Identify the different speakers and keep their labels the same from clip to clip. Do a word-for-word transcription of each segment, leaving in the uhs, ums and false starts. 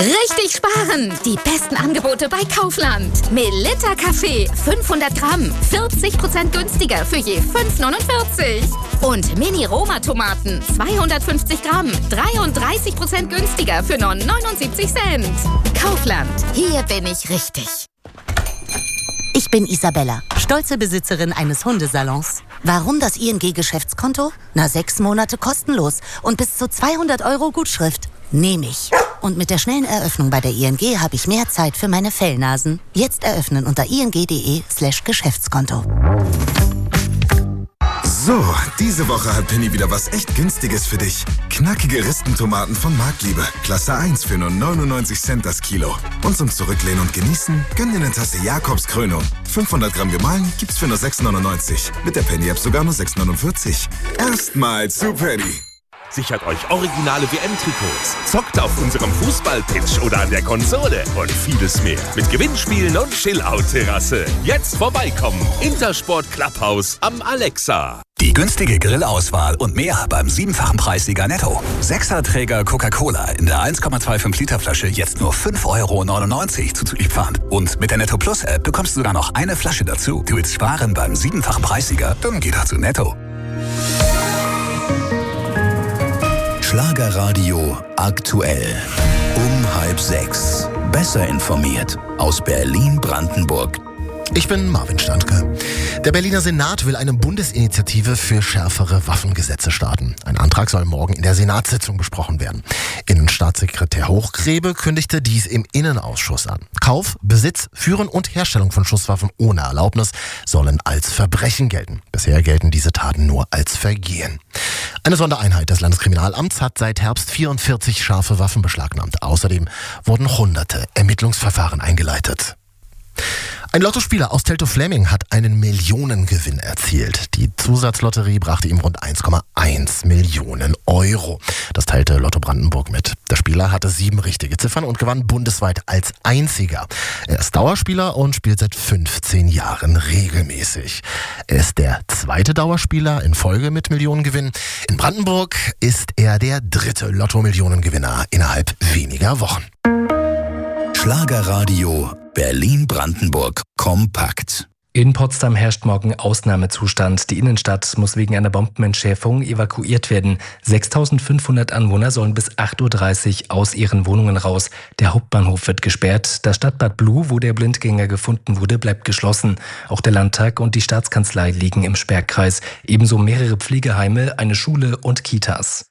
Speaker 1: Richtig sparen! Die besten Angebote bei Kaufland. Melitta Kaffee fünfhundert Gramm, vierzig Prozent günstiger für je fünf neunundvierzig. Und Mini-Roma-Tomaten zweihundertfünfzig Gramm, dreiunddreißig Prozent günstiger für nur neunundsiebzig Cent. Kaufland, hier bin ich richtig.
Speaker 2: Ich bin Isabella, stolze Besitzerin eines Hundesalons. Warum das I N G-Geschäftskonto? Na, sechs Monate kostenlos und bis zu zweihundert Euro Gutschrift. Nehme ich. Und mit der schnellen Eröffnung bei der I N G habe ich mehr Zeit für meine Fellnasen. Jetzt eröffnen unter ing.de slash Geschäftskonto.
Speaker 3: So, diese Woche hat Penny wieder was echt Günstiges für dich. Knackige Ristentomaten von Marktliebe. Klasse eins für nur neunundneunzig Cent das Kilo. Und zum Zurücklehnen und Genießen, gönn dir eine Tasse Jakobs Krönung. fünfhundert Gramm gemahlen gibt's für nur sechs neunundneunzig. Mit der Penny-App sogar nur sechs neunundvierzig. Erstmal zu Penny.
Speaker 4: Sichert euch originale W M-Trikots, zockt auf unserem Fußballpitch oder an der Konsole und vieles mehr. Mit Gewinnspielen und Chill-Out-Terrasse. Jetzt vorbeikommen. Intersport Clubhaus am Alexa.
Speaker 5: Die günstige Grillauswahl und mehr beim siebenfachen Preissieger Netto. Sechserträger Coca-Cola in der eins Komma fünfundzwanzig Liter Flasche jetzt nur fünf Euro neunundneunzig zuzüglich Pfand. Und mit der Netto Plus App bekommst du sogar noch eine Flasche dazu. Du willst sparen beim siebenfachen Preissieger? Dann geh doch zu Netto.
Speaker 6: Schlagerradio aktuell. Um halb sechs. Besser informiert aus Berlin-Brandenburg.
Speaker 7: Ich bin Marvin Standke. Der Berliner Senat will eine Bundesinitiative für schärfere Waffengesetze starten. Ein Antrag soll morgen in der Senatssitzung besprochen werden. Innenstaatssekretär Hochgrebe kündigte dies im Innenausschuss an. Kauf, Besitz, Führen und Herstellung von Schusswaffen ohne Erlaubnis sollen als Verbrechen gelten. Bisher gelten diese Taten nur als Vergehen. Eine Sondereinheit des Landeskriminalamts hat seit Herbst vierundvierzig scharfe Waffen beschlagnahmt. Außerdem wurden hunderte Ermittlungsverfahren eingeleitet. Ein Lottospieler aus Teltow-Fläming hat einen Millionengewinn erzielt. Die Zusatzlotterie brachte ihm rund eins Komma eins Millionen Euro. Das teilte Lotto Brandenburg mit. Der Spieler hatte sieben richtige Ziffern und gewann bundesweit als einziger. Er ist Dauerspieler und spielt seit fünfzehn Jahren regelmäßig. Er ist der zweite Dauerspieler in Folge mit Millionengewinn. In Brandenburg ist er der dritte Lotto-Millionengewinner innerhalb weniger Wochen.
Speaker 6: Schlagerradio Berlin-Brandenburg kompakt.
Speaker 8: In Potsdam herrscht morgen Ausnahmezustand. Die Innenstadt muss wegen einer Bombenentschärfung evakuiert werden. sechstausendfünfhundert Anwohner sollen bis acht Uhr dreißig aus ihren Wohnungen raus. Der Hauptbahnhof wird gesperrt. Das Stadtbad Blue, wo der Blindgänger gefunden wurde, bleibt geschlossen. Auch der Landtag und die Staatskanzlei liegen im Sperrkreis. Ebenso mehrere Pflegeheime, eine Schule und Kitas.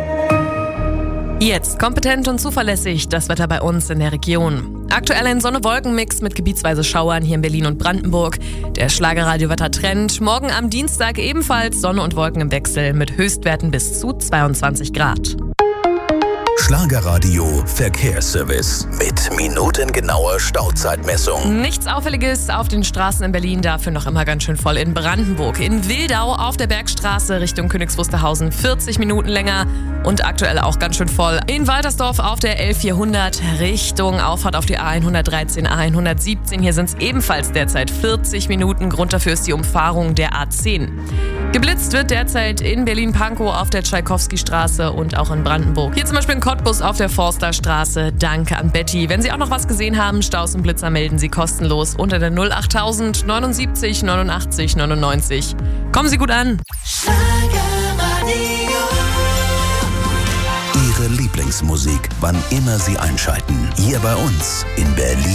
Speaker 9: Jetzt kompetent und zuverlässig das Wetter bei uns in der Region. Aktuell ein Sonne-Wolken-Mix mit gebietsweise Schauern hier in Berlin und Brandenburg. Der Schlagerradio-Wetter-Trend. Morgen am Dienstag ebenfalls Sonne und Wolken im Wechsel mit Höchstwerten bis zu zweiundzwanzig Grad.
Speaker 6: Schlagerradio Verkehrsservice mit minutengenauer Stauzeitmessung.
Speaker 9: Nichts Auffälliges auf den Straßen in Berlin, dafür noch immer ganz schön voll in Brandenburg. In Wildau auf der Bergstraße Richtung Königs Wusterhausen vierzig Minuten länger und aktuell auch ganz schön voll. In Waltersdorf auf der L vierhundert Richtung Auffahrt auf die A hundertdreizehn, A hundertsiebzehn. Hier sind es ebenfalls derzeit vierzig Minuten. Grund dafür ist die Umfahrung der A zehn. Geblitzt wird derzeit in Berlin-Pankow auf der Tschaikowski-Straße und auch in Brandenburg. Hier zum Beispiel in Cottbus auf der Forsterstraße. Danke an Betty. Wenn Sie auch noch was gesehen haben, Staus und Blitzer melden Sie kostenlos unter der null achttausend neunundsiebzig neunundachtzig neunundneunzig. Kommen Sie gut an.
Speaker 6: Ihre Lieblingsmusik, wann immer Sie einschalten. Hier bei uns in Berlin.